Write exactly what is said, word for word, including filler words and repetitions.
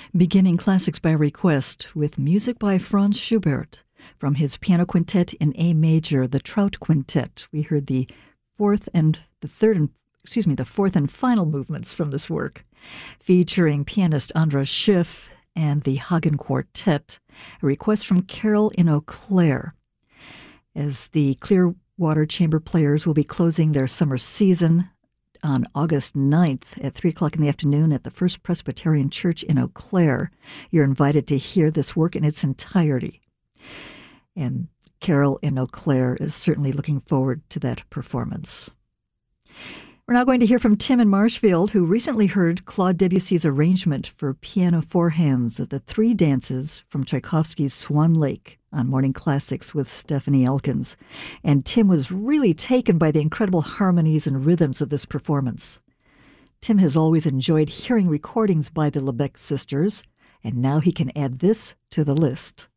Beginning classics by request with music by Franz Schubert from his piano quintet in A major, the Trout Quintet. We heard the fourth and the third and excuse me, the fourth and final movements from this work, featuring pianist Andras Schiff and the Hagen Quartet. A request from Carol in Eau Claire. As the Clearwater Chamber Players will be closing their summer season on August ninth at three o'clock in the afternoon at the First Presbyterian Church in Eau Claire. You're invited to hear this work in its entirety. And Carol in Eau Claire is certainly looking forward to that performance. We're now going to hear from Tim in Marshfield, who recently heard Claude Debussy's arrangement for piano four hands of the three dances from Tchaikovsky's Swan Lake on Morning Classics with Stephanie Elkins. And Tim was really taken by the incredible harmonies and rhythms of this performance. Tim has always enjoyed hearing recordings by the Lebec sisters, and now he can add this to the list.